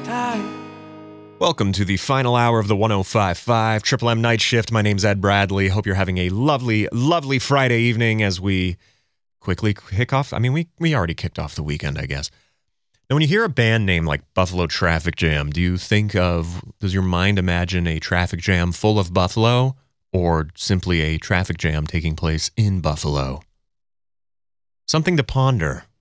Welcome to the final hour of the 105.5 Triple M Night Shift. My name's Ed Bradley. Hope you're having a lovely, lovely Friday evening as we quickly kick off. I mean, we already kicked off the weekend, I guess. Now, when you hear a band name like Buffalo Traffic Jam, does your mind imagine a traffic jam full of Buffalo, or simply a traffic jam taking place in Buffalo? Something to ponder.